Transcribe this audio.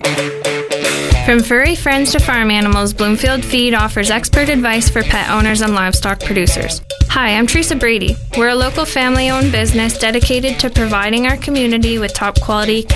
From furry friends to farm animals, Bloomfield Feed offers expert advice for pet owners and livestock producers. Hi, I'm Teresa Brady. We're a local family-owned business dedicated to providing our community with top-quality